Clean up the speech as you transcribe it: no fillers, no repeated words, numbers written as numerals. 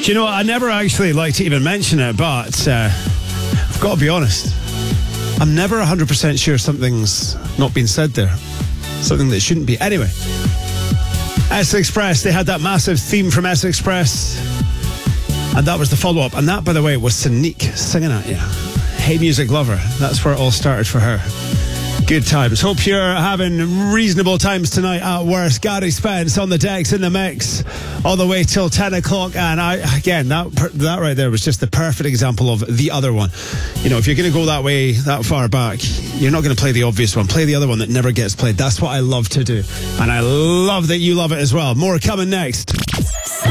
Do you know what? I never actually like to even mention it, but I've got to be honest. I'm never 100% sure something's not been said there. Something that shouldn't be. Anyway, S Express, they had that massive theme from S Express. And that was the follow-up. And that, by the way, was Sonique singing at you. Hey Music Lover. That's where it all started for her. Good times. Hope you're having reasonable times tonight at worst. Gary Spence on the decks in the mix all the way till 10 o'clock. And that right there was just the perfect example of the other one. You know, if you're going to go that way, that far back, you're not going to play the obvious one. Play the other one that never gets played. That's what I love to do. And I love that you love it as well. More coming next.